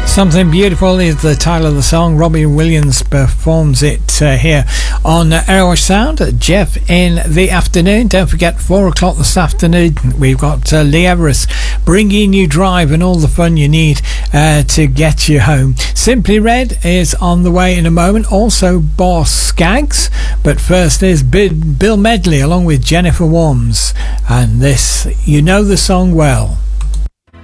Something Beautiful is the title of the song. Robbie Williams performs it here on Irish Sound. Jeff in the afternoon. Don't forget, 4 o'clock this afternoon, we've got Lee Everest bringing you Drive and all the fun you need to get you home. Simply Red is on the way in a moment. Also Boss Skaggs. But first is Bill Medley along with Jennifer Warnes. And this, you know the song well.